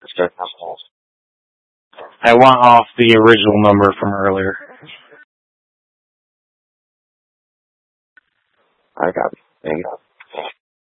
I want off the original number from earlier. I got it. Thank you.